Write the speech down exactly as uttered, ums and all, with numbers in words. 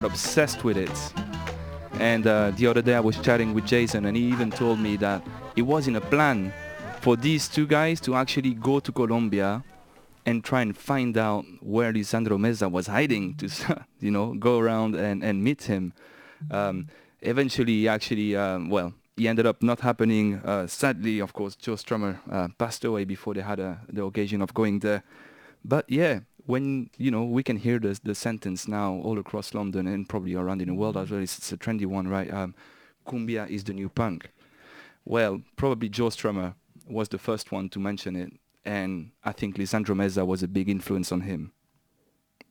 obsessed with it. And uh, the other day I was chatting with Jason, and he even told me that it wasn't a plan for these two guys to actually go to Colombia and try and find out where Lisandro Meza was hiding to, you know, go around and, and meet him. Um, eventually, actually, um, well, he ended up not happening. Uh, sadly, of course, Joe Strummer uh, passed away before they had uh, the occasion of going there. But yeah, when, you know, we can hear the, the sentence now all across London and probably around in the world as well. It's, it's a trendy one, right? Um, Cumbia is the new punk. Well, probably Joe Strummer was the first one to mention it. And I think Lisandro Meza was a big influence on him.